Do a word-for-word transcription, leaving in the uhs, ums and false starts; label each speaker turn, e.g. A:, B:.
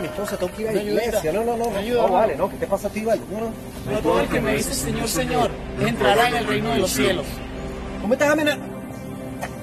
A: mi esposa, tengo que ir a la
B: ¿Me ayuda?
A: iglesia. No, no, no,
B: ¿Me
A: no,
B: ayuda,
A: no,
B: hermano?
A: vale, no, ¿qué te pasa a ti, vale? No, no.
B: Pero todo el que me dice Señor, Señor, entrará en el reino de los cielos.
A: ¿Cómo estás amenazando?